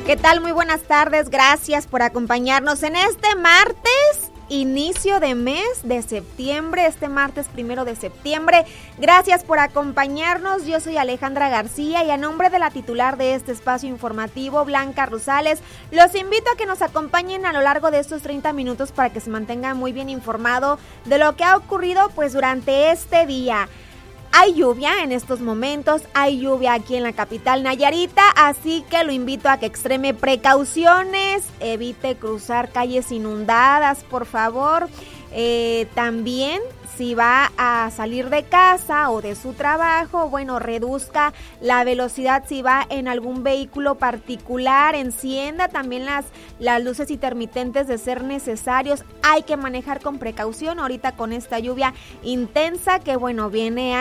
¿Qué tal? Muy buenas tardes, gracias por acompañarnos en este martes, inicio de mes de septiembre, este martes 1 de septiembre. Gracias por acompañarnos, yo soy Alejandra García y a nombre de la titular de este espacio informativo, Blanca Rosales, los invito a que nos acompañen a lo largo de estos 30 minutos para que se mantenga muy bien informado de lo que ha ocurrido pues durante este día. Hay lluvia en estos momentos, hay lluvia aquí en la capital Nayarita, así que lo invito a que extreme precauciones, evite cruzar calles inundadas, por favor. También, si va a salir de casa o de su trabajo, bueno, reduzca la velocidad si va en algún vehículo particular, encienda también las luces intermitentes de ser necesarios. Hay que manejar con precaución ahorita con esta lluvia intensa que, bueno, viene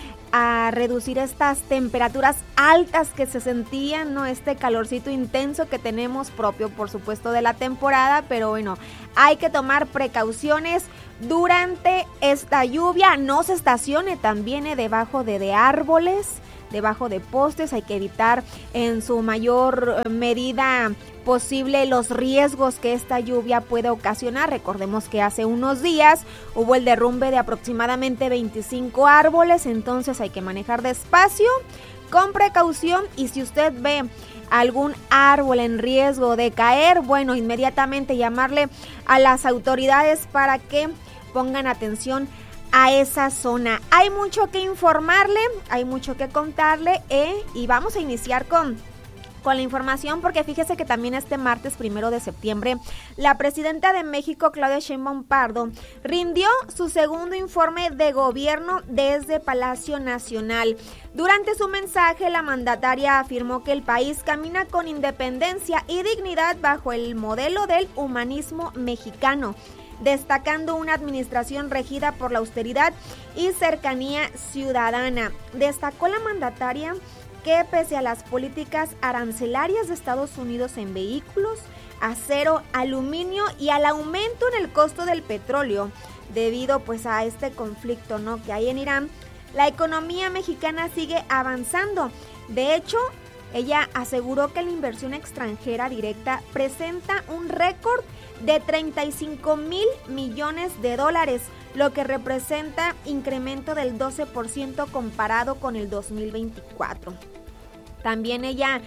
a reducir estas temperaturas altas que se sentían, ¿no? Este calorcito intenso que tenemos propio, por supuesto, de la temporada, pero bueno, hay que tomar precauciones durante esta lluvia. No se estacione también debajo de árboles, debajo de postes. Hay que evitar en su mayor medida posible los riesgos que esta lluvia puede ocasionar. Recordemos que hace unos días hubo el derrumbe de aproximadamente 25 árboles, entonces hay que manejar despacio, con precaución, y si usted ve algún árbol en riesgo de caer, bueno, inmediatamente llamarle a las autoridades para que pongan atención a esa zona. Hay mucho que informarle, hay mucho que contarle, y vamos a iniciar con la información, porque fíjese que también este martes 1 de septiembre, la presidenta de México, Claudia Sheinbaum Pardo, rindió su segundo informe de gobierno desde Palacio Nacional. Durante su mensaje, la mandataria afirmó que el país camina con independencia y dignidad bajo el modelo del humanismo mexicano, destacando una administración regida por la austeridad y cercanía ciudadana. Destacó la mandataria que pese a las políticas arancelarias de Estados Unidos en vehículos, acero, aluminio y al aumento en el costo del petróleo, debido pues a este conflicto, ¿no?, que hay en Irán, la economía mexicana sigue avanzando. De hecho, ella aseguró que la inversión extranjera directa presenta un récord de 35,000 millones de dólares, lo que representa incremento del 12% comparado con el 2024. También ella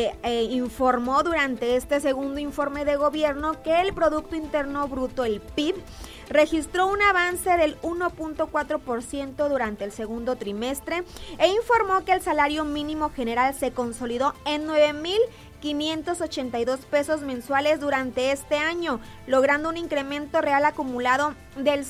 informó durante este segundo informe de gobierno que el Producto Interno Bruto, el PIB, registró un avance del 1.4% durante el segundo trimestre e informó que el salario mínimo general se consolidó en 9,582 pesos mensuales durante este año, logrando un incremento real acumulado del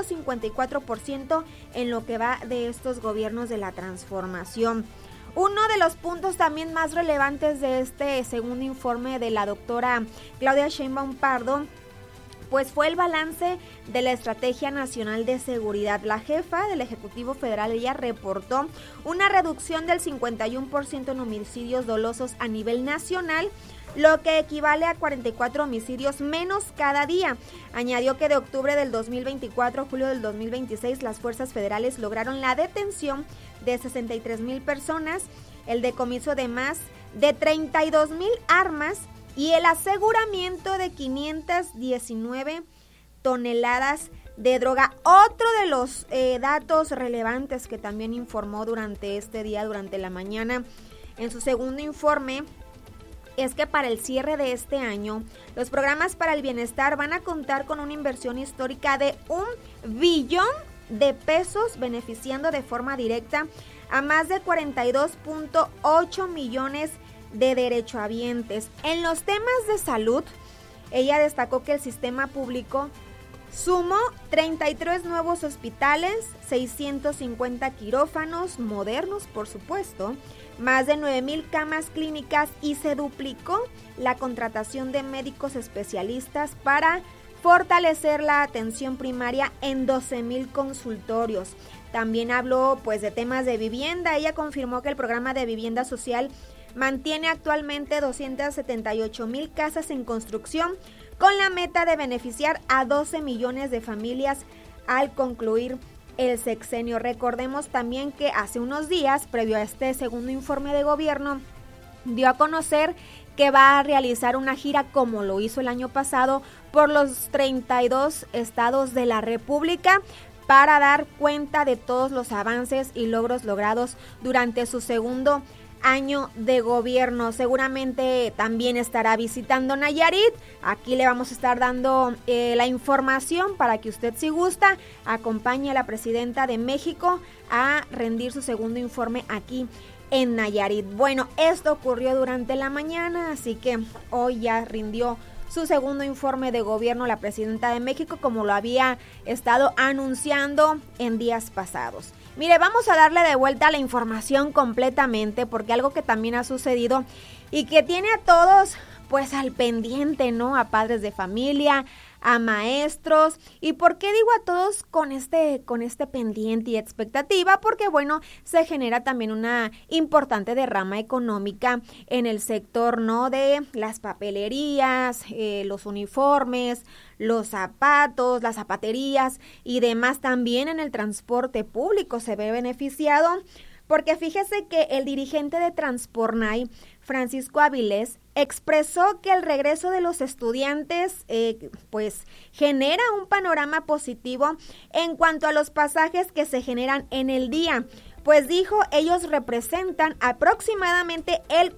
154% en lo que va de estos gobiernos de la transformación. Uno de los puntos también más relevantes de este segundo informe de la doctora Claudia Sheinbaum Pardo pues fue el balance de la Estrategia Nacional de Seguridad. La jefa del Ejecutivo Federal, ella reportó una reducción del 51% en homicidios dolosos a nivel nacional, lo que equivale a 44 homicidios menos cada día. Añadió que de octubre del 2024 a julio del 2026 las fuerzas federales lograron la detención de 63,000 personas, el decomiso de más de 32,000 armas y el aseguramiento de 519 toneladas de droga. Otro de los datos relevantes que también informó durante este día, durante la mañana, en su segundo informe, es que para el cierre de este año, los programas para el bienestar van a contar con una inversión histórica de 1 billón de pesos, beneficiando de forma directa a más de 42.8 millones de derechohabientes. En los temas de salud, ella destacó que el sistema público sumó 33 nuevos hospitales, 650 quirófanos modernos, por supuesto, más de 9,000 camas clínicas y se duplicó la contratación de médicos especialistas para fortalecer la atención primaria en 12,000 consultorios. También habló pues de temas de vivienda. Ella confirmó que el programa de vivienda social mantiene actualmente 278,000 casas en construcción, con la meta de beneficiar a 12 millones de familias al concluir el sexenio. Recordemos también que hace unos días, previo a este segundo informe de gobierno, dio a conocer que va a realizar una gira como lo hizo el año pasado por los 32 estados de la República para dar cuenta de todos los avances y logros logrados durante su segundo año de gobierno. Seguramente también estará visitando Nayarit. Aquí le vamos a estar dando la información para que usted, si gusta, acompañe a la presidenta de México a rendir su segundo informe aquí en Nayarit. Bueno, esto ocurrió durante la mañana, así que hoy ya rindió su segundo informe de gobierno la presidenta de México, como lo había estado anunciando en días pasados. Mire, vamos a darle de vuelta la información completamente, porque algo que también ha sucedido y que tiene a todos pues al pendiente, ¿no? A padres de familia, a maestros. ¿Y por qué digo a todos con este pendiente y expectativa? Porque bueno, se genera también una importante derrama económica en el sector, ¿no? De las papelerías, los uniformes, los zapatos, las zapaterías y demás. También en el transporte público se ve beneficiado, porque fíjese que el dirigente de Transpornay, Francisco Avilés, expresó que el regreso de los estudiantes pues genera un panorama positivo en cuanto a los pasajes que se generan en el día. Pues dijo, ellos representan aproximadamente el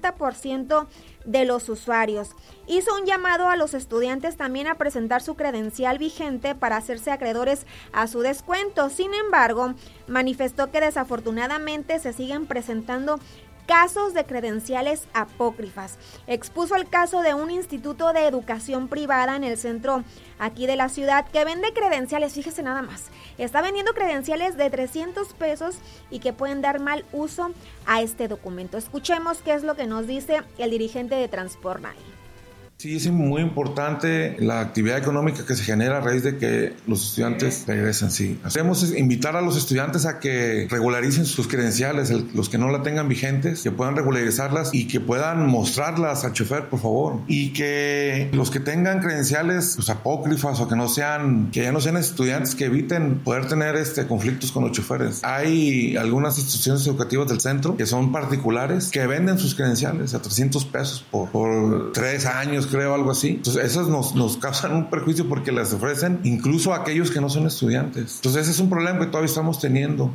40% de los usuarios. Hizo un llamado a los estudiantes también a presentar su credencial vigente para hacerse acreedores a su descuento. Sin embargo, manifestó que desafortunadamente se siguen presentando casos de credenciales apócrifas. Expuso el caso de un instituto de educación privada en el centro aquí de la ciudad que vende credenciales, fíjese nada más, está vendiendo credenciales de 300 pesos y que pueden dar mal uso a este documento. Escuchemos qué es lo que nos dice el dirigente de Transpornay. Sí, es muy importante la actividad económica que se genera a raíz de que los estudiantes regresen, sí. Hacemos invitar a los estudiantes a que regularicen sus credenciales, los que no la tengan vigentes, que puedan regularizarlas y que puedan mostrarlas al chofer, por favor. Y que los que tengan credenciales pues, apócrifas o que ya no sean estudiantes, que eviten poder tener conflictos con los choferes. Hay algunas instituciones educativas del centro que son particulares, que venden sus credenciales a 300 pesos por 3 años, creo, algo así. Entonces, esos nos causan un perjuicio porque las ofrecen incluso a aquellos que no son estudiantes. Entonces, ese es un problema que todavía estamos teniendo.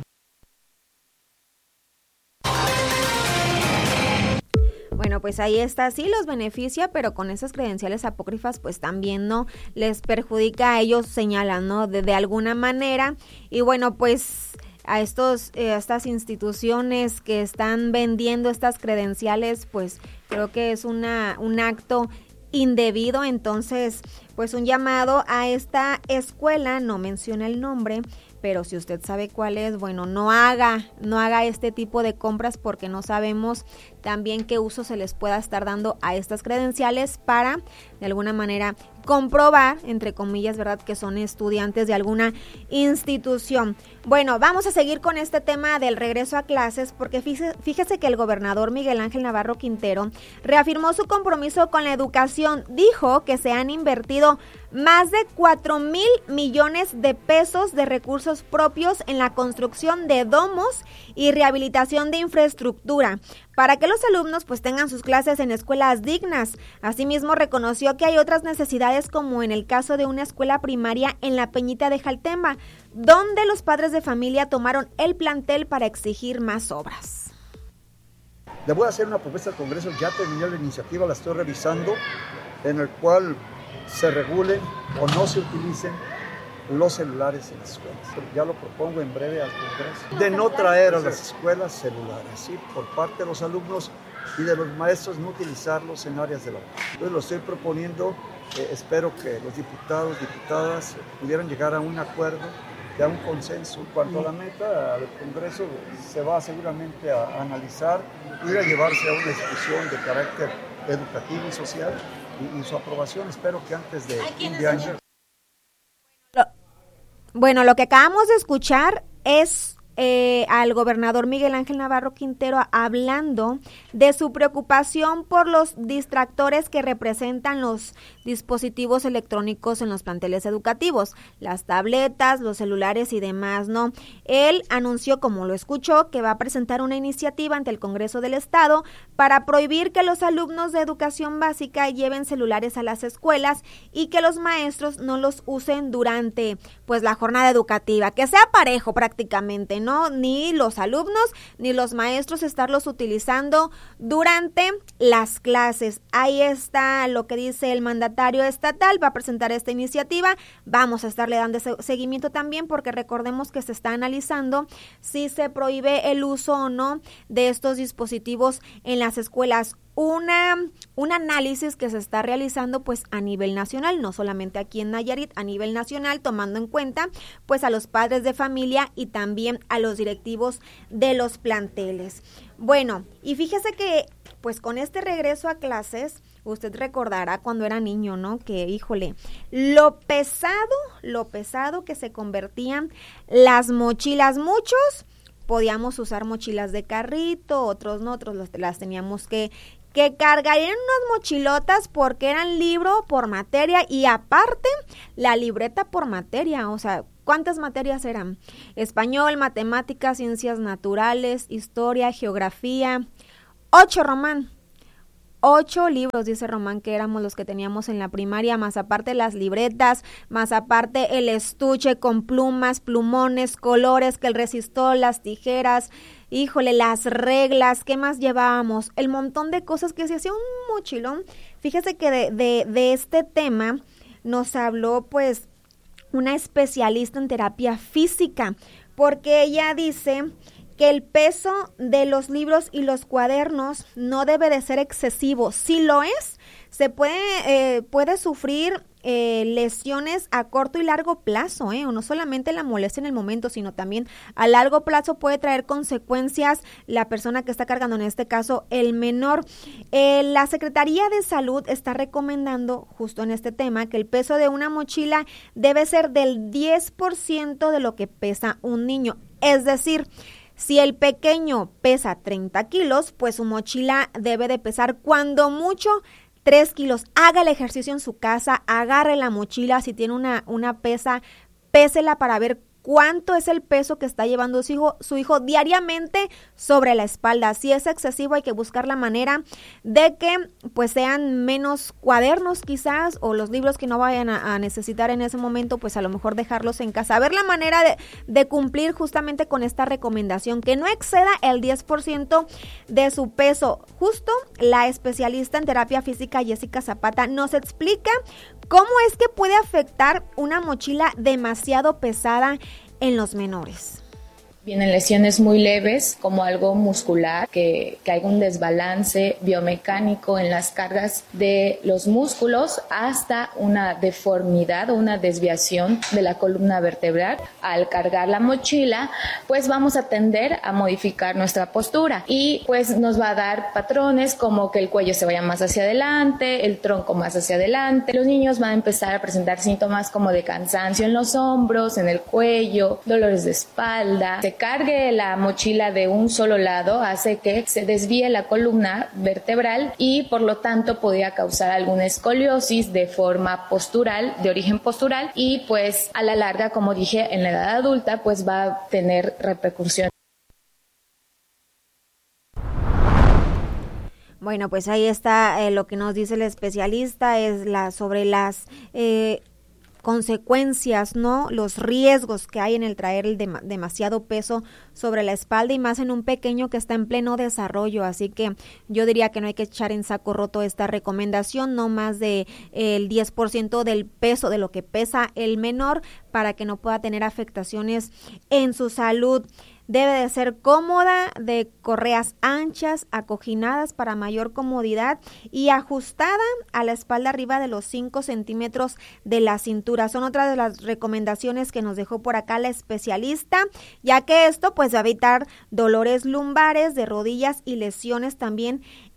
Bueno, pues ahí está, sí los beneficia, pero con esas credenciales apócrifas pues también no les perjudica a ellos, señalan, ¿no? De alguna manera. Y bueno, pues a estas instituciones que están vendiendo estas credenciales, pues creo que es un acto indebido. Entonces, pues un llamado a esta escuela, no menciona el nombre, pero si usted sabe cuál es, bueno, no haga este tipo de compras, porque no sabemos también qué uso se les pueda estar dando a estas credenciales para, de alguna manera, comprobar, entre comillas, ¿verdad?, que son estudiantes de alguna institución. Bueno, vamos a seguir con este tema del regreso a clases, porque fíjese que el gobernador Miguel Ángel Navarro Quintero reafirmó su compromiso con la educación. Dijo que se han invertido más de 4,000 millones de pesos de recursos propios en la construcción de domos y rehabilitación de infraestructura para que los alumnos pues tengan sus clases en escuelas dignas. Asimismo, reconoció que hay otras necesidades, como en el caso de una escuela primaria en La Peñita de Jaltemba, donde los padres de familia tomaron el plantel para exigir más obras. Le voy a hacer una propuesta al Congreso, ya terminé la iniciativa, la estoy revisando, en el cual se regulen o no se utilicen los celulares en las escuelas. Ya lo propongo en breve al Congreso, de no traer a las escuelas celulares, ¿sí? Por parte de los alumnos y de los maestros, no utilizarlos en áreas de la aula. Entonces lo estoy proponiendo, espero que los diputadas pudieran llegar a un acuerdo, a un consenso. En cuanto a la meta, el Congreso se va seguramente a analizar y a llevarse a una discusión de carácter educativo y social, y su aprobación espero que antes de fin de año. Bueno, lo que acabamos de escuchar es al gobernador Miguel Ángel Navarro Quintero hablando de su preocupación por los distractores que representan los dispositivos electrónicos en los planteles educativos, las tabletas, los celulares y demás, ¿no? Él anunció, como lo escuchó, que va a presentar una iniciativa ante el Congreso del Estado para prohibir que los alumnos de educación básica lleven celulares a las escuelas y que los maestros no los usen durante pues la jornada educativa, que sea parejo prácticamente, ¿no? Ni los alumnos ni los maestros estarlos utilizando durante las clases. Ahí está lo que dice el mandatario estatal, va a presentar esta iniciativa, vamos a estarle dando seguimiento también porque recordemos que se está analizando si se prohíbe el uso o no de estos dispositivos en las escuelas. Un análisis que se está realizando pues a nivel nacional, no solamente aquí en Nayarit, a nivel nacional, tomando en cuenta pues a los padres de familia y también a los directivos de los planteles. Bueno, y fíjese que pues con este regreso a clases, usted recordará cuando era niño, ¿no? Que, híjole, lo pesado que se convertían las mochilas. Muchos podíamos usar mochilas de carrito, otros no, otros las teníamos que cargar en unas mochilotas porque eran libro por materia y aparte la libreta por materia, o sea, ¿cuántas materias eran? Español, matemáticas, ciencias naturales, historia, geografía, 8, Román. 8 libros, dice Román, que éramos los que teníamos en la primaria, más aparte las libretas, más aparte el estuche con plumas, plumones, colores, que el resistol, las tijeras, híjole, las reglas, ¿qué más llevábamos? El montón de cosas que se hacía un mochilón. Fíjese que de este tema nos habló pues una especialista en terapia física, porque ella dice que el peso de los libros y los cuadernos no debe de ser excesivo. Si lo es, se puede sufrir lesiones a corto y largo plazo, o no solamente la molestia en el momento, sino también a largo plazo puede traer consecuencias la persona que está cargando, en este caso el menor. La Secretaría de Salud está recomendando justo en este tema que el peso de una mochila debe ser del 10% de lo que pesa un niño, es decir, si el pequeño pesa 30 kilos, pues su mochila debe de pesar cuando mucho 3 kilos. Haga el ejercicio en su casa, agarre la mochila, si tiene una pesa, pésela para ver cuánto es el peso que está llevando su hijo diariamente sobre la espalda. Si es excesivo, hay que buscar la manera de que pues sean menos cuadernos quizás, o los libros que no vayan a necesitar en ese momento, pues a lo mejor dejarlos en casa. A ver la manera de cumplir justamente con esta recomendación, que no exceda el 10% de su peso. Justo la especialista en terapia física Jessica Zapata nos explica cómo es que puede afectar una mochila demasiado pesada en los menores. Vienen lesiones muy leves, como algo muscular, que haya un desbalance biomecánico en las cargas de los músculos, hasta una deformidad o una desviación de la columna vertebral. Al cargar la mochila, pues vamos a tender a modificar nuestra postura y pues nos va a dar patrones como que el cuello se vaya más hacia adelante, el tronco más hacia adelante. Los niños van a empezar a presentar síntomas como de cansancio en los hombros, en el cuello, dolores de espalda. Cargue la mochila de un solo lado hace que se desvíe la columna vertebral y por lo tanto podría causar alguna escoliosis de forma postural, de origen postural, y pues a la larga, como dije, en la edad adulta pues va a tener repercusiones. Bueno, pues ahí está lo que nos dice el especialista, es sobre las consecuencias, ¿no? Los riesgos que hay en el traer demasiado peso sobre la espalda, y más en un pequeño que está en pleno desarrollo. Así que yo diría que no hay que echar en saco roto esta recomendación, no más de el 10% del peso de lo que pesa el menor, para que no pueda tener afectaciones en su salud. Debe de ser cómoda, de correas anchas, acoginadas para mayor comodidad y ajustada a la espalda arriba de los 5 centímetros de la cintura. Son otras de las recomendaciones que nos dejó por acá la especialista, ya que esto pues va a evitar dolores lumbares, de rodillas y lesiones también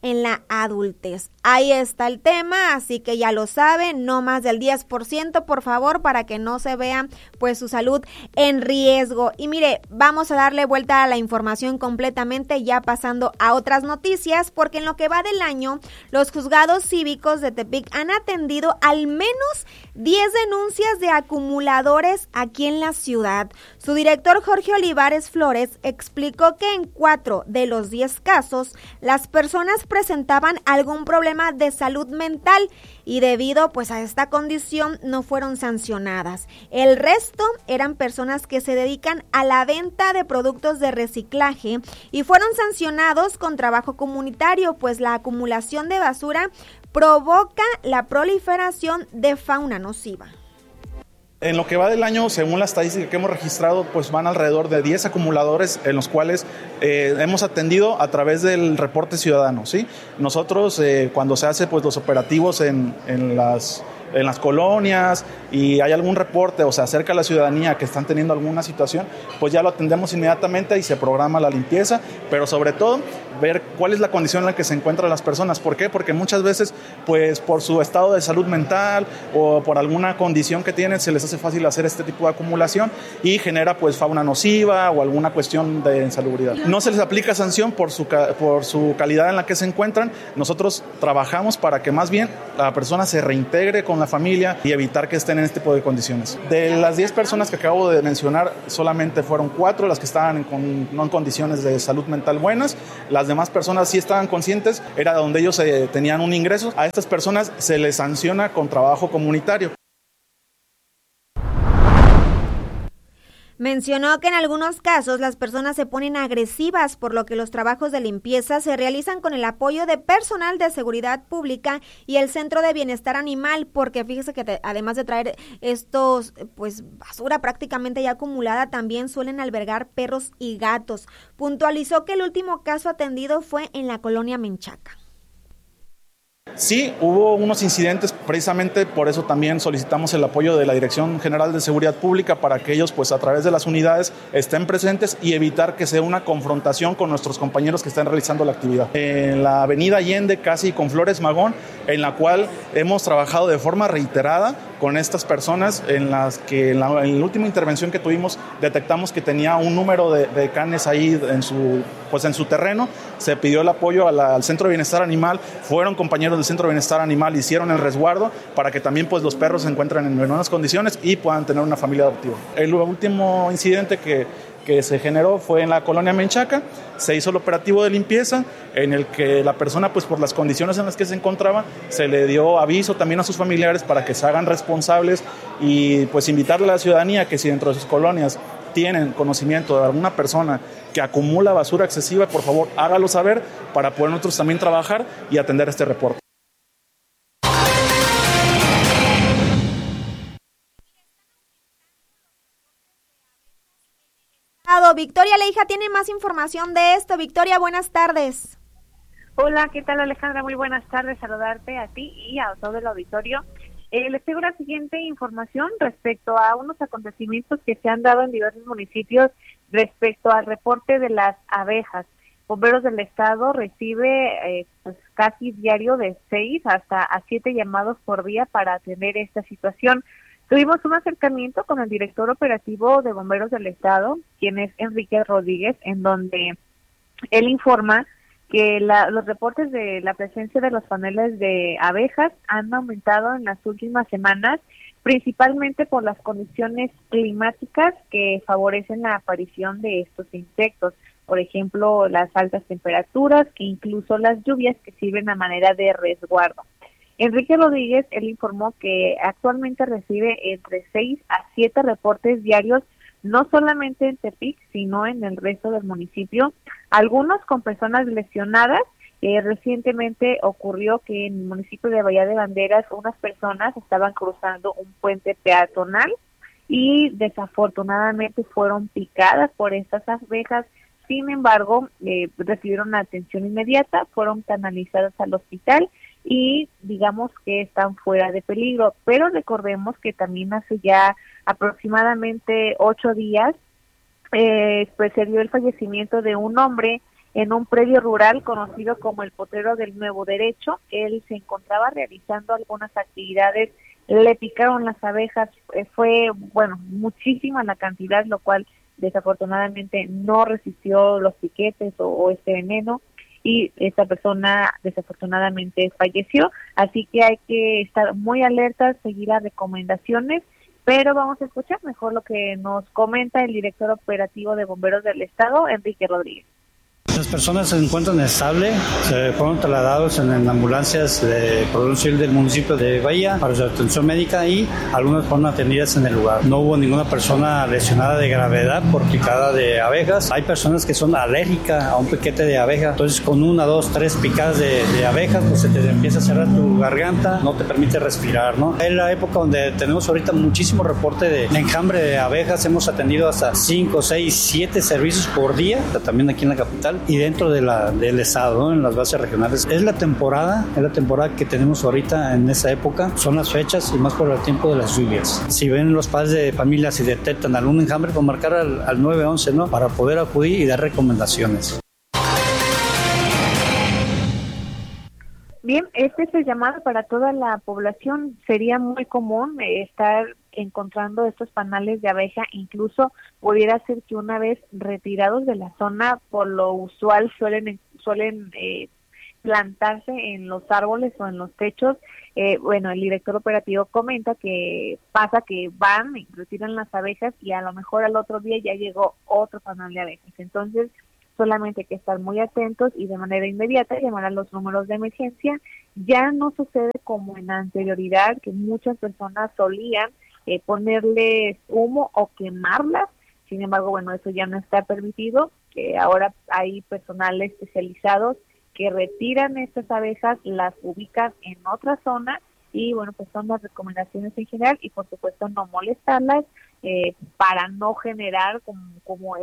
en la adultez. Ahí está el tema, así que ya lo saben, no más del 10%, por favor, para que no se vea pues su salud en riesgo. Y mire, vamos a darle vuelta a la información completamente, ya pasando a otras noticias, porque en lo que va del año, los juzgados cívicos de Tepic han atendido al menos 10 denuncias de acumuladores aquí en la ciudad. Su director Jorge Olivares Flores explicó que en 4 de los 10 casos, las personas presentaban algún problema de salud mental y debido pues a esta condición no fueron sancionadas. El resto eran personas que se dedican a la venta de productos de reciclaje y fueron sancionados con trabajo comunitario, pues la acumulación de basura provoca la proliferación de fauna nociva. En lo que va del año, según la estadística que hemos registrado, pues van alrededor de 10 acumuladores en los cuales hemos atendido a través del reporte ciudadano, ¿sí? Nosotros, cuando se hace pues los operativos en las colonias y hay algún reporte o se acerca a la ciudadanía que están teniendo alguna situación, pues ya lo atendemos inmediatamente y se programa la limpieza, pero sobre todo ver cuál es la condición en la que se encuentran las personas. ¿Por qué? Porque muchas veces, pues por su estado de salud mental o por alguna condición que tienen, se les hace fácil hacer este tipo de acumulación y genera pues fauna nociva o alguna cuestión de insalubridad. No se les aplica sanción por su calidad en la que se encuentran. Nosotros trabajamos para que más bien la persona se reintegre con la familia y evitar que estén en este tipo de condiciones. De las 10 personas que acabo de mencionar, solamente fueron 4 las que estaban no en condiciones de salud mental buenas. Las demás personas sí estaban conscientes, era donde ellos tenían un ingreso. A estas personas se les sanciona con trabajo comunitario. Mencionó que en algunos casos las personas se ponen agresivas, por lo que los trabajos de limpieza se realizan con el apoyo de personal de seguridad pública y el Centro de Bienestar Animal, porque fíjese que además de traer estos, pues basura prácticamente ya acumulada, también suelen albergar perros y gatos. Puntualizó que el último caso atendido fue en la colonia Menchaca. Sí, hubo unos incidentes, precisamente por eso también solicitamos el apoyo de la Dirección General de Seguridad Pública para que ellos, pues a través de las unidades, estén presentes y evitar que sea una confrontación con nuestros compañeros que están realizando la actividad. En la avenida Allende, casi con Flores Magón, en la cual hemos trabajado de forma reiterada con estas personas, en las que en la última intervención que tuvimos detectamos que tenía un número de canes ahí en su terreno. Se pidió el apoyo al Centro de Bienestar Animal, fueron compañeros del Centro de Bienestar Animal, hicieron el resguardo para que también pues los perros se encuentren en buenas condiciones y puedan tener una familia adoptiva. El último incidente que se generó fue en la colonia Menchaca. Se hizo el operativo de limpieza en el que la persona, pues por las condiciones en las que se encontraba, se le dio aviso también a sus familiares para que se hagan responsables y pues invitarle a la ciudadanía que si dentro de sus colonias tienen conocimiento de alguna persona que acumula basura excesiva, por favor hágalo saber para poder nosotros también trabajar y atender este reporte. Victoria Leija tiene más información de esto. Victoria, buenas tardes. Hola, ¿qué tal, Alejandra? Muy buenas tardes, saludarte a ti y a todo el auditorio. Les tengo la siguiente información respecto a unos acontecimientos que se han dado en diversos municipios respecto al reporte de las abejas. Bomberos del Estado recibe pues, casi diario de 6 hasta a 7 llamados por día para atender esta situación. Tuvimos un acercamiento con el director operativo de Bomberos del Estado, quien es Enrique Rodríguez, en donde él informa que los reportes de la presencia de los paneles de abejas han aumentado en las últimas semanas, principalmente por las condiciones climáticas que favorecen la aparición de estos insectos. Por ejemplo, las altas temperaturas, que incluso las lluvias que sirven a manera de resguardo. Enrique Rodríguez, él informó que actualmente recibe entre 6 a 7 reportes diarios, no solamente en Tepic, sino en el resto del municipio, algunos con personas lesionadas. Recientemente ocurrió que en el municipio de Bahía de Banderas unas personas estaban cruzando un puente peatonal y desafortunadamente fueron picadas por estas abejas. Sin embargo, recibieron atención inmediata, fueron canalizadas al hospital y digamos que están fuera de peligro, pero recordemos que también hace ya aproximadamente 8 días pues se dio el fallecimiento de un hombre en un predio rural conocido como el Potrero del Nuevo Derecho. Él se encontraba realizando algunas actividades, le picaron las abejas, fue, muchísima la cantidad, lo cual desafortunadamente no resistió los piquetes o este veneno, y esta persona desafortunadamente falleció. Así que hay que estar muy alertas, seguir las recomendaciones, pero vamos a escuchar mejor lo que nos comenta el director operativo de Bomberos del Estado, Enrique Rodríguez. Las personas se encuentran estables, se fueron trasladados en ambulancias de Protección Civil del municipio de Bahía para su atención médica y algunas fueron atendidas en el lugar. No hubo ninguna persona lesionada de gravedad por picada de abejas. Hay personas que son alérgicas a un piquete de abeja, entonces con 1, 2, 3 picadas de abejas, pues se te empieza a cerrar tu garganta, no te permite respirar, ¿no? Es la época donde tenemos ahorita muchísimo reporte de enjambre de abejas. Hemos atendido hasta 5, 6, 7 servicios por día, también aquí en la capital y dentro del estado, ¿no? En las bases regionales. Es la temporada que tenemos ahorita en esa época, son las fechas y más por el tiempo de las lluvias. Si ven los padres de familias y detectan algún enjambre, con marcar al 911, ¿no? Para poder acudir y dar recomendaciones. Bien, este es el llamado para toda la población. Sería muy común estar encontrando estos panales de abeja, incluso pudiera ser que una vez retirados de la zona, por lo usual suelen plantarse en los árboles o en los techos. El director operativo comenta que pasa que van y retiran las abejas y a lo mejor al otro día ya llegó otro panal de abejas. Entonces, solamente hay que estar muy atentos y de manera inmediata llamar a los números de emergencia. Ya no sucede como en anterioridad, que muchas personas solían ponerles humo o quemarlas. Sin embargo, eso ya no está permitido. Ahora hay personal especializados que retiran estas abejas, las ubican en otra zona y pues son las recomendaciones en general, y por supuesto no molestarlas para no generar como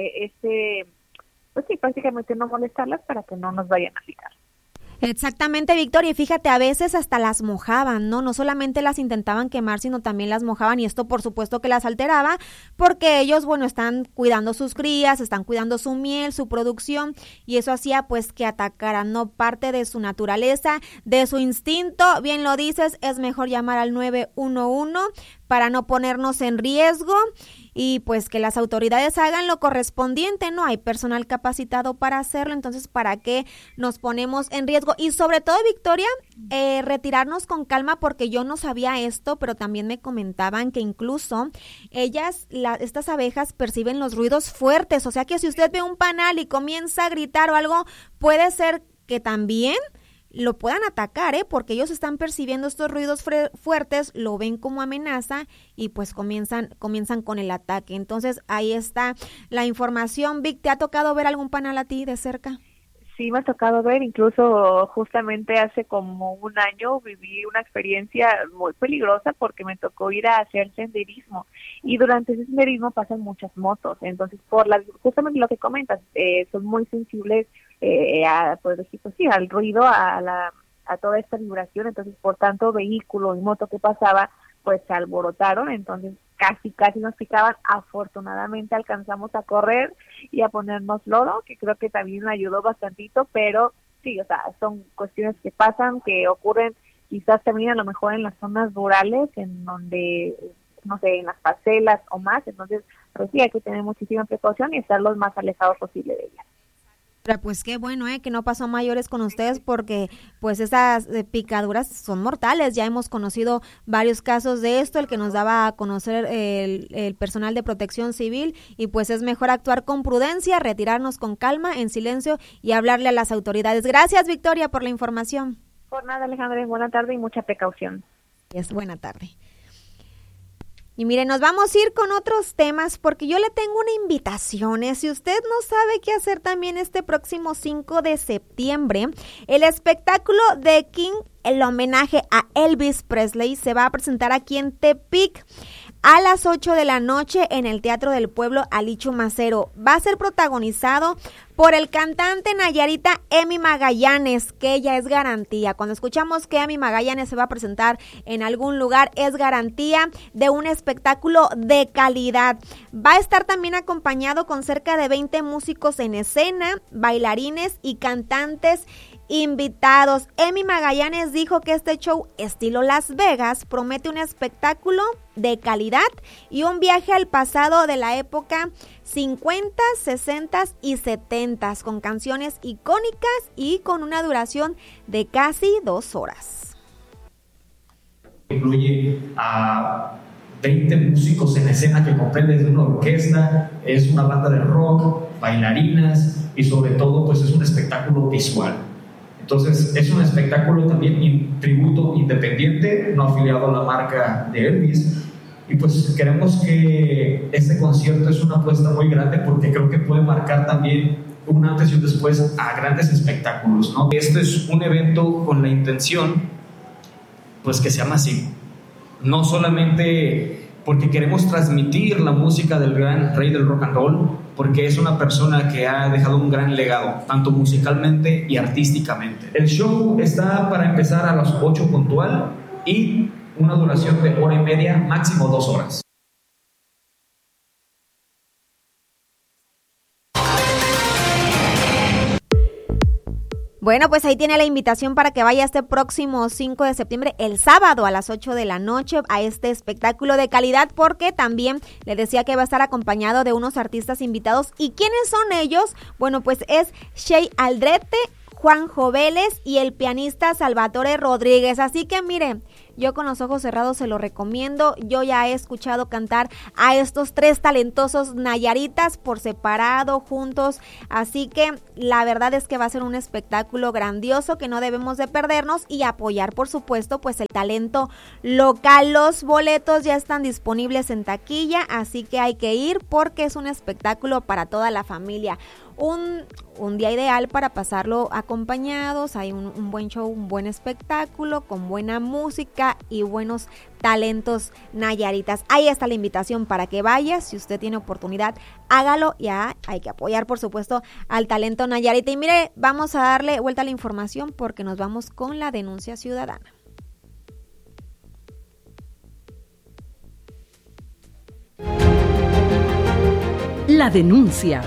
prácticamente no molestarlas para que no nos vayan a picar. Exactamente, Victoria, y fíjate, a veces hasta las mojaban, ¿no? No solamente las intentaban quemar, sino también las mojaban, y esto por supuesto que las alteraba, porque ellos, están cuidando sus crías, están cuidando su miel, su producción, y eso hacía pues que atacaran, ¿no? Parte de su naturaleza, de su instinto. Bien lo dices, es mejor llamar al 911 para no ponernos en riesgo, y pues que las autoridades hagan lo correspondiente, ¿no? Hay personal capacitado para hacerlo, entonces ¿para qué nos ponemos en riesgo? Y sobre todo, Victoria, retirarnos con calma, porque yo no sabía esto, pero también me comentaban que incluso estas abejas perciben los ruidos fuertes, o sea que si usted ve un panal y comienza a gritar o algo, puede ser que también lo puedan atacar, porque ellos están percibiendo estos ruidos fuertes, lo ven como amenaza y pues comienzan con el ataque. Entonces ahí está la información. Vic, ¿te ha tocado ver algún panal a ti de cerca? Sí, me ha tocado ver, incluso justamente hace como un año viví una experiencia muy peligrosa porque me tocó ir a hacer senderismo, y durante ese senderismo pasan muchas motos. Entonces, justamente lo que comentas, son muy sensibles al ruido, a toda esta vibración. Entonces, por tanto, vehículo y moto que pasaba, pues se alborotaron, entonces casi nos picaban. Afortunadamente alcanzamos a correr y a ponernos lodo, que creo que también me ayudó bastantito, pero sí, son cuestiones que pasan, que ocurren quizás también a lo mejor en las zonas rurales, en donde, no sé, en las parcelas o más. Entonces, pues sí, hay que tener muchísima precaución y estar lo más alejados posible de ellas. Pues qué bueno, que no pasó a mayores con ustedes, porque pues esas picaduras son mortales. Ya hemos conocido varios casos de esto, el que nos daba a conocer el personal de Protección Civil, y pues es mejor actuar con prudencia, retirarnos con calma, en silencio, y hablarle a las autoridades. Gracias, Victoria, por la información. Por nada, Alejandra, buena tarde y mucha precaución. Buena tarde. Y mire, nos vamos a ir con otros temas, porque yo le tengo una invitación. Si usted no sabe qué hacer también este próximo 5 de septiembre, el espectáculo de King, el homenaje a Elvis Presley, se va a presentar aquí en Tepic a las 8 de la noche en el Teatro del Pueblo Alicho Macero. Va a ser protagonizado por el cantante nayarita Emi Magallanes, que ella es garantía. Cuando escuchamos que Emi Magallanes se va a presentar en algún lugar, es garantía de un espectáculo de calidad. Va a estar también acompañado con cerca de 20 músicos en escena, bailarines y cantantes invitados. Emi Magallanes dijo que este show estilo Las Vegas promete un espectáculo de calidad y un viaje al pasado de la época 50, 60 y 70 con canciones icónicas y con una duración de casi 2 horas. Incluye a 20 músicos en escena que comprende desde una orquesta, es una banda de rock, bailarinas y sobre todo pues es un espectáculo visual. Entonces es un espectáculo también tributo independiente, no afiliado a la marca de Elvis. Y pues queremos que este concierto es una apuesta muy grande porque creo que puede marcar también un antes y un después a grandes espectáculos, ¿no? Este es un evento con la intención pues que sea masivo. No solamente porque queremos transmitir la música del gran rey del rock and roll, porque es una persona que ha dejado un gran legado, tanto musicalmente y artísticamente. El show está para empezar a las 8 puntual y una duración de 1:30, máximo 2 horas. Bueno, pues ahí tiene la invitación para que vaya este próximo 5 de septiembre, el sábado a las 8 de la noche, a este espectáculo de calidad, porque también le decía que va a estar acompañado de unos artistas invitados. ¿Y quiénes son ellos? Bueno, pues es Shea Aldrete, Juanjo Vélez y el pianista Salvatore Rodríguez. Así que miren, yo con los ojos cerrados se lo recomiendo. Yo ya he escuchado cantar a estos 3 talentosos nayaritas por separado, juntos. Así que la verdad es que va a ser un espectáculo grandioso que no debemos de perdernos y apoyar, por supuesto, pues el talento local. Los boletos ya están disponibles en taquilla, así que hay que ir porque es un espectáculo para toda la familia. Un día ideal para pasarlo acompañados. Hay un buen show, un buen espectáculo con buena música y buenos talentos nayaritas. Ahí está la invitación para que vaya. Si usted tiene oportunidad, hágalo. Ya hay que apoyar, por supuesto, al talento nayarita. Y mire, vamos a darle vuelta a la información porque nos vamos con la denuncia ciudadana. La denuncia.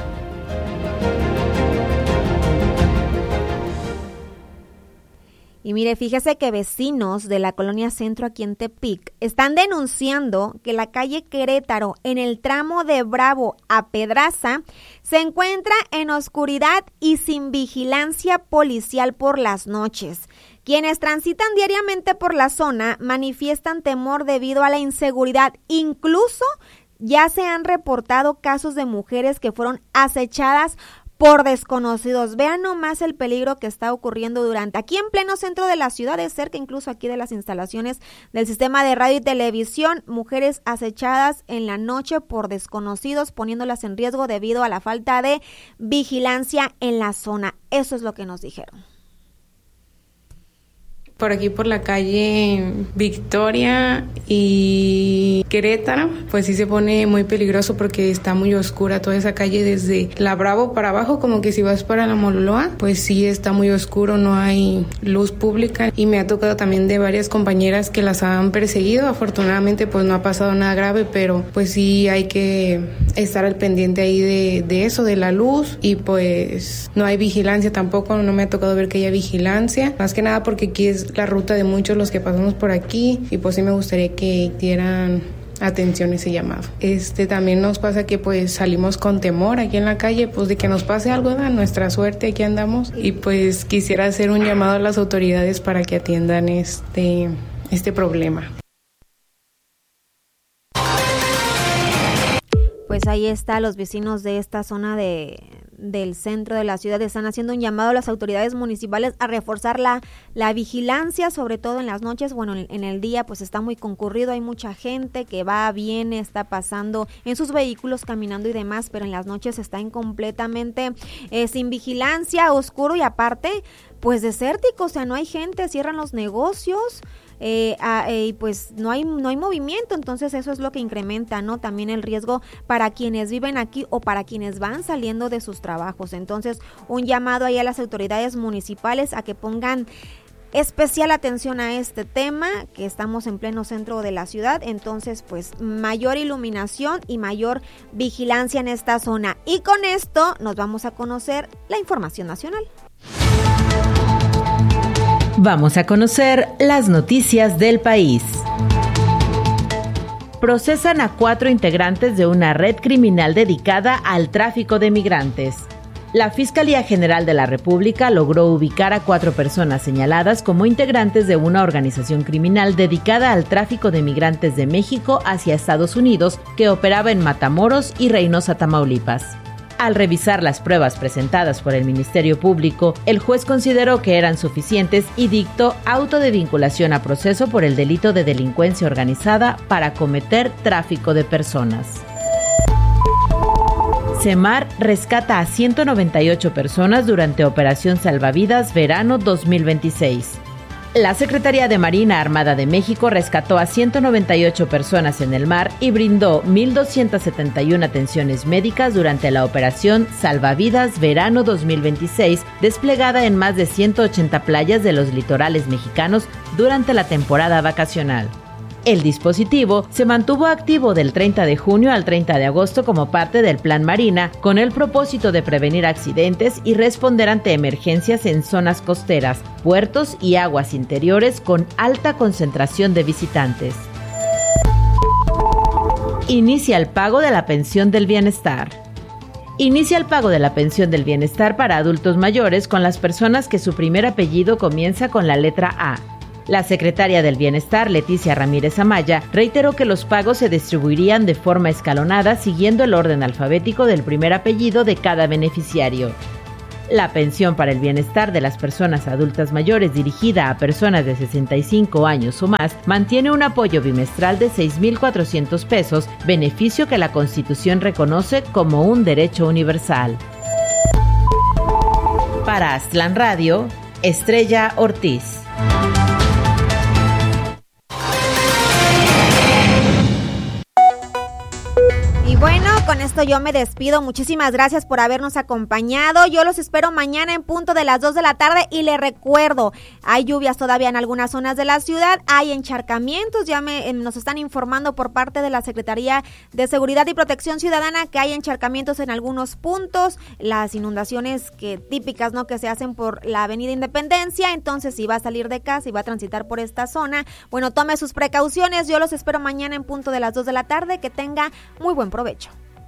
Y mire, fíjese que vecinos de la colonia Centro aquí en Tepic están denunciando que la calle Querétaro en el tramo de Bravo a Pedraza se encuentra en oscuridad y sin vigilancia policial por las noches. Quienes transitan diariamente por la zona manifiestan temor debido a la inseguridad. Incluso ya se han reportado casos de mujeres que fueron acechadas por desconocidos. Vean nomás el peligro que está ocurriendo aquí en pleno centro de la ciudad, de cerca incluso aquí de las instalaciones del sistema de radio y televisión. Mujeres acechadas en la noche por desconocidos, poniéndolas en riesgo debido a la falta de vigilancia en la zona. Eso es lo que nos dijeron. Por aquí por la calle Victoria y Querétaro, pues sí se pone muy peligroso porque está muy oscura toda esa calle desde la Bravo para abajo, como que si vas para la Mololoa, pues sí está muy oscuro, no hay luz pública y me ha tocado también de varias compañeras que las han perseguido. Afortunadamente pues no ha pasado nada grave, pero pues sí hay que estar al pendiente ahí de eso, de la luz, y pues no hay vigilancia tampoco, no me ha tocado ver que haya vigilancia, más que nada porque aquí es la ruta de muchos los que pasamos por aquí y pues sí me gustaría que dieran atención a ese llamado. También nos pasa que pues salimos con temor aquí en la calle, pues de que nos pase algo, da nuestra suerte, aquí andamos, y pues quisiera hacer un llamado a las autoridades para que atiendan este problema. Pues ahí está, los vecinos de esta zona del centro de la ciudad están haciendo un llamado a las autoridades municipales a reforzar la vigilancia, sobre todo en las noches. Bueno, en el día pues está muy concurrido, hay mucha gente que va, viene, está pasando en sus vehículos, caminando y demás, pero en las noches están completamente sin vigilancia, oscuro, y aparte pues desértico, o sea, no hay gente, cierran los negocios. Y pues no hay movimiento, entonces eso es lo que incrementa, ¿no? También el riesgo para quienes viven aquí o para quienes van saliendo de sus trabajos. Entonces, un llamado ahí a las autoridades municipales a que pongan especial atención a este tema, que estamos en pleno centro de la ciudad, entonces pues mayor iluminación y mayor vigilancia en esta zona. Y con esto nos vamos a conocer la información nacional. Vamos a conocer las noticias del país. Procesan a 4 integrantes de una red criminal dedicada al tráfico de migrantes. La Fiscalía General de la República logró ubicar a 4 personas señaladas como integrantes de una organización criminal dedicada al tráfico de migrantes de México hacia Estados Unidos que operaba en Matamoros y Reynosa, Tamaulipas. Al revisar las pruebas presentadas por el Ministerio Público, el juez consideró que eran suficientes y dictó auto de vinculación a proceso por el delito de delincuencia organizada para cometer tráfico de personas. Semar rescata a 198 personas durante Operación Salvavidas Verano 2026. La Secretaría de Marina Armada de México rescató a 198 personas en el mar y brindó 1,271 atenciones médicas durante la Operación Salvavidas Verano 2026, desplegada en más de 180 playas de los litorales mexicanos durante la temporada vacacional. El dispositivo se mantuvo activo del 30 de junio al 30 de agosto como parte del Plan Marina, con el propósito de prevenir accidentes y responder ante emergencias en zonas costeras, puertos y aguas interiores con alta concentración de visitantes. Inicia el pago de la pensión del bienestar. Inicia el pago de la pensión del bienestar para adultos mayores con las personas que su primer apellido comienza con la letra A. La secretaria del Bienestar, Leticia Ramírez Amaya, reiteró que los pagos se distribuirían de forma escalonada siguiendo el orden alfabético del primer apellido de cada beneficiario. La pensión para el bienestar de las personas adultas mayores dirigida a personas de 65 años o más mantiene un apoyo bimestral de 6,400 pesos, beneficio que la Constitución reconoce como un derecho universal. Para Aztlán Radio, Estrella Ortiz. Y bueno, con esto yo me despido. Muchísimas gracias por habernos acompañado. Yo los espero mañana en punto de las 2 de la tarde y les recuerdo, hay lluvias todavía en algunas zonas de la ciudad, hay encharcamientos, ya nos están informando por parte de la Secretaría de Seguridad y Protección Ciudadana que hay encharcamientos en algunos puntos, las inundaciones típicas, ¿no?, que se hacen por la Avenida Independencia. Entonces, si va a salir de casa y va a transitar por esta zona, bueno, tome sus precauciones. Yo los espero mañana en punto de las 2 de la tarde. Que tenga muy buen provecho.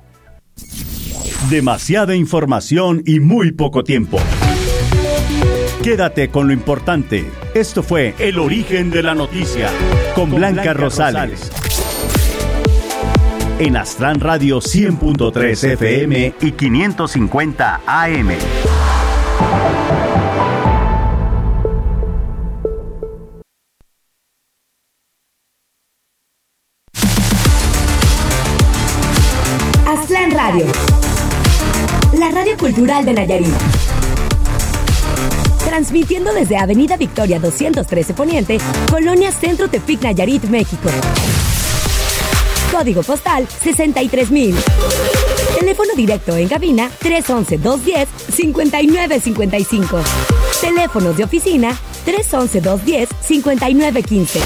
Demasiada información y muy poco tiempo. Quédate con lo importante. Esto fue El Origen de la Noticia con Blanca Rosales. En Aztlán Radio 100.3 FM y 550 AM. Aztlán Radio, la radio cultural de Nayarit. Transmitiendo desde Avenida Victoria 213 Poniente, Colonia Centro Tepic, Nayarit, México. Código postal 63,000. Teléfono directo en cabina 311-210-5955. Teléfonos de oficina 311-210-5915.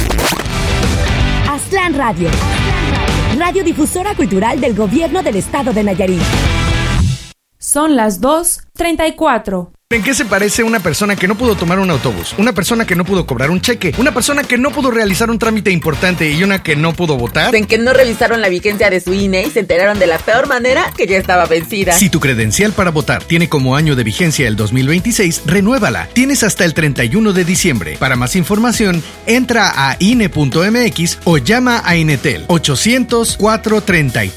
Aztlán Radio. Radiodifusora cultural del Gobierno del Estado de Nayarit. Son las 2:34. ¿En qué se parece una persona que no pudo tomar un autobús? Una persona que no pudo cobrar un cheque, una persona que no pudo realizar un trámite importante y una que no pudo votar. En que no revisaron la vigencia de su INE y se enteraron de la peor manera, que ya estaba vencida. Si tu credencial para votar tiene como año de vigencia el 2026, renuévala. Tienes hasta el 31 de diciembre. Para más información, entra a INE.mx o llama a Inetel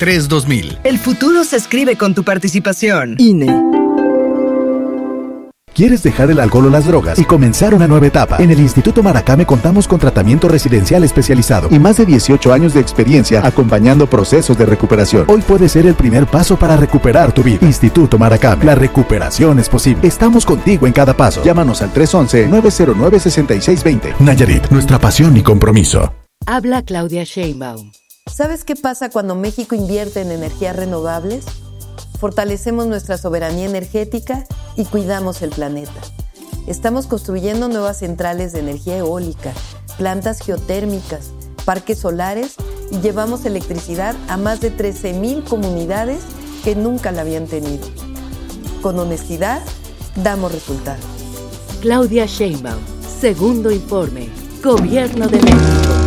800-433-2000. El futuro se escribe con tu participación. INE. ¿Quieres dejar el alcohol o las drogas y comenzar una nueva etapa? En el Instituto Maracame contamos con tratamiento residencial especializado y más de 18 años de experiencia acompañando procesos de recuperación. Hoy puede ser el primer paso para recuperar tu vida. Instituto Maracame, la recuperación es posible. Estamos contigo en cada paso. Llámanos al 311-909-6620. Nayarit, nuestra pasión y compromiso. Habla Claudia Sheinbaum. ¿Sabes qué pasa cuando México invierte en energías renovables? Fortalecemos nuestra soberanía energética y cuidamos el planeta. Estamos construyendo nuevas centrales de energía eólica, plantas geotérmicas, parques solares y llevamos electricidad a más de 13,000 comunidades que nunca la habían tenido. Con honestidad, damos resultados. Claudia Sheinbaum, segundo informe. Gobierno de México.